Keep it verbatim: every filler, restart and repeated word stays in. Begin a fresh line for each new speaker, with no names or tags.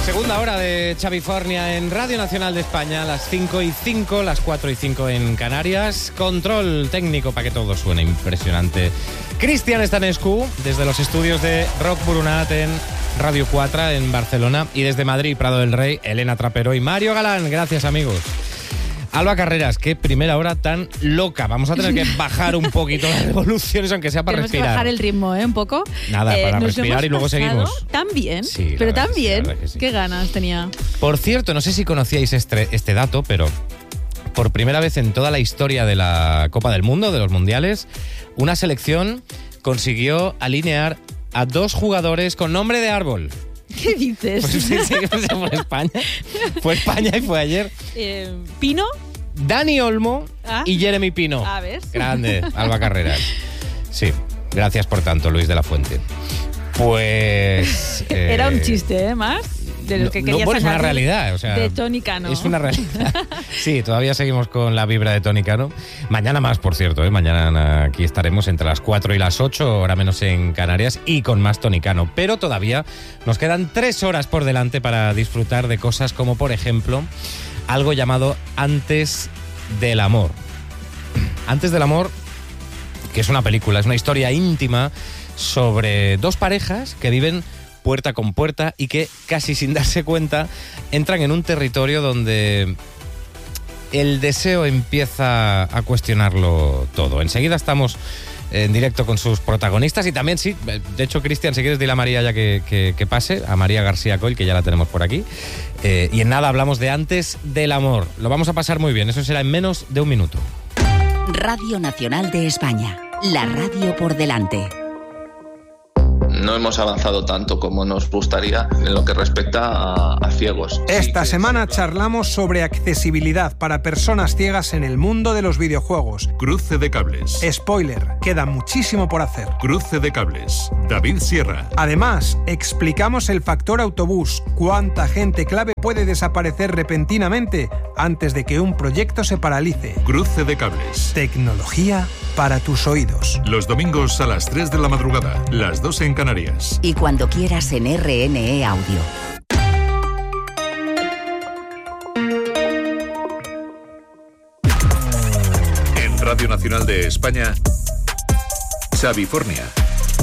Segunda hora de Xavifornia en Radio Nacional de España, las cinco y cinco, las cuatro y cinco en Canarias. Control técnico para que todo suene impresionante. Cristian Estanescu, desde los estudios de Rock Burunat en Radio cuatro en Barcelona, y desde Madrid, Prado del Rey, Elena Trapero y Mario Galán. Gracias, amigos. Alba Carreras, qué primera hora tan loca. Vamos a tener que bajar un poquito las revoluciones, aunque sea para
Tenemos
respirar.
que bajar el ritmo, ¿eh? Un poco.
Nada,
eh,
para
nos
respirar y luego seguimos.
Tan bien,
Sí,
pero
verdad
tan
que sí, la
bien.
verdad que sí.
Qué ganas tenía.
Por cierto, no sé si conocíais este, este dato, pero por primera vez en toda la historia de la Copa del Mundo, de los Mundiales, una selección consiguió alinear a dos jugadores con nombre de árbol.
¿Qué dices?
Pues sí, sí, pues fue España. Fue España y fue ayer.
Eh, ¿Pino?
Dani Olmo
Ah.
y Jeremy Pino.
A ver.
Grande, Alba Carreras. Sí, gracias por tanto, Luis de la Fuente. Pues... eh,
Era un chiste, ¿eh? Más de los
no,
que
no,
quería
bueno, es una
sacar
realidad, o sea,
de Tony Cano.
Es una realidad. Sí, todavía seguimos con la vibra de Tony Cano. Mañana más, por cierto, ¿eh? Mañana aquí estaremos entre las cuatro y las ocho, hora menos en Canarias, y con más Tony Cano. Pero todavía nos quedan tres horas por delante para disfrutar de cosas como, por ejemplo, algo llamado Antes del Amor. Antes del Amor, que es una película, es una historia íntima sobre dos parejas que viven puerta con puerta y que, casi sin darse cuenta, entran en un territorio donde el deseo empieza a cuestionarlo todo. Enseguida estamos en directo con sus protagonistas y también, sí, de hecho, Cristian, si quieres dile a María ya que, que, que pase, a María García Coll, que ya la tenemos por aquí. Eh, y en nada hablamos de Antes del Amor. Lo vamos a pasar muy bien, eso será en menos de un minuto.
Radio Nacional de España, la radio por delante.
No hemos avanzado tanto como nos gustaría en lo que respecta a, a ciegos.
Esta semana charlamos sobre accesibilidad para personas ciegas en el mundo de los videojuegos.
Cruce de cables.
Spoiler, queda muchísimo por hacer.
Cruce de cables. David Sierra.
Además, explicamos el factor autobús. ¿Cuánta gente clave puede desaparecer repentinamente antes de que un proyecto se paralice?
Cruce de cables.
Tecnología para tus oídos.
Los domingos a las tres de la madrugada, las dos en Canarias.
Y cuando quieras en R N E Audio.
En Radio Nacional de España, Xavifornia.